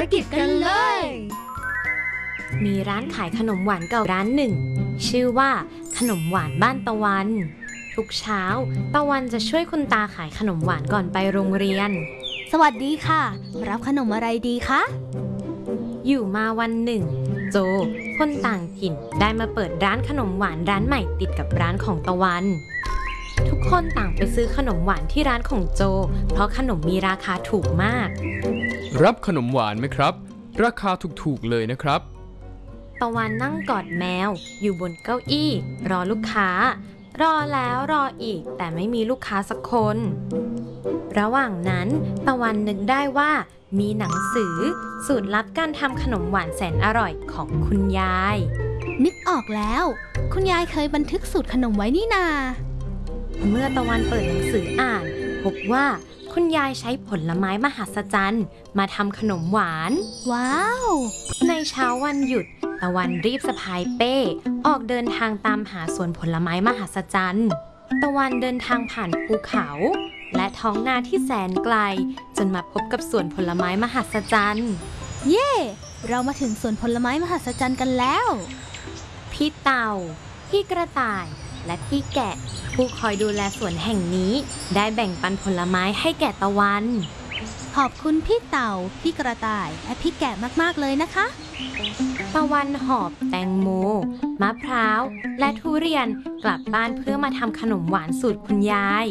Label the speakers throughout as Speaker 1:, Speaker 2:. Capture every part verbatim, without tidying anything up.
Speaker 1: กิจกันเลย
Speaker 2: มีร้านขายขนมหวานเก่าร้านหนึ่งชื่อว่าขนมหวานบ้านตะวันทุกเช้าตะวันจะช่วยคุณตาขายขนมหวานก่อนไปโรงเรียน
Speaker 1: สวัสดีค่ะรับขนมอะไรดีคะ
Speaker 2: อยู่มาวันหนึ่งโจคนต่างถิ่นได้มาเปิดร้านขนมหวานร้านใหม่ติดกับร้านของตะวันทุกคนต่างไปซื้อขนมหวานที่ร้านของโจเพราะขนมมีราคาถูกมาก
Speaker 3: รับขนมหวานไหมครับราคาถูกๆเลยนะครับ
Speaker 2: ตะวันนั่งกอดแมวอยู่บนเก้าอี้รอลูกค้ารอแล้วรออีกแต่ไม่มีลูกค้าสักคนระหว่างนั้นตะวันนึกได้ว่ามีหนังสือสูตรลับการทำขนมหวานแสนอร่อยของคุณยาย
Speaker 1: นึกออกแล้วคุณยายเคยบันทึกสูตรขนมไว้นี่นา
Speaker 2: เมื่อตะวันเปิดหนังสืออ่านพบว่าคุณยายใช้ผลไม้มหัศจรรย์มาทำขนมหวาน
Speaker 1: ว้าว
Speaker 2: ในเช้าวันหยุดตะวันรีบสะพายเป้ออกเดินทางตามหาสวนผลไม้มหัศจรรย์ตะวันเดินทางผ่านภูเขาและท้องนาที่แสนไกลจนมาพบกับสวนผลไม้มหัศจรรย์
Speaker 1: เย่เรามาถึงสวนผลไม้มหัศจรรย์กันแล้ว
Speaker 2: พี่เต่าพี่กระต่ายและพี่แกะผู้คอยดูแลสวนแห่งนี้ได้แบ่งปันผลไม้ให้แก่ตะวัน
Speaker 1: ขอบคุณพี่เต่าพี่กระต่ายและพี่แกะมากๆเลยนะคะ
Speaker 2: ตะวันหอบแตงโมมะพร้าวและทุเรียนกลับบ้านเพื่อมาทำขนมหวานสูตรคุณยาย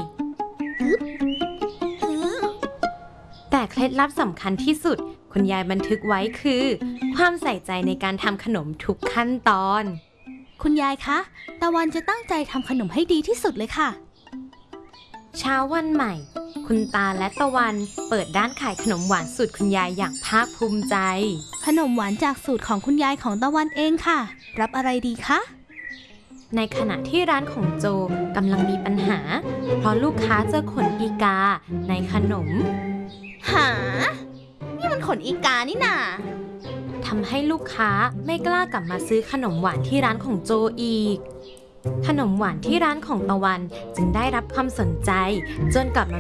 Speaker 2: แต่เคล็ดลับสำคัญที่สุดคุณยายบันทึกไว้คือความใส่ใจในการทำขนมทุกขั้นตอน
Speaker 1: คุณยายคะตะวันจะตั้งใจทำขนมให้ดีที่สุดเลยค่ะ
Speaker 2: เช้าวันใหม่คุณตาและตะวันเปิดร้านขายขนมหวานสูตรคุณยายอย่างภาคภูมิใจ
Speaker 1: ขนมหวานจากสูตรของคุณยายของตะวันเองค่ะรับอะไรดีคะ
Speaker 2: ในขณะที่ร้านของโจกำลังมีปัญหาเพราะลูกค้าเจอขนอีกาในขนม
Speaker 1: หานี่มันขนอีกานี่นา
Speaker 2: ทำให้ลูกค้าไม่กล้ากลับมาซื้อขนมหวานที่ร้านของโจอีกขนมหวานที่ร้านของตะวันจึงได้รับความสนใจจนกลับมา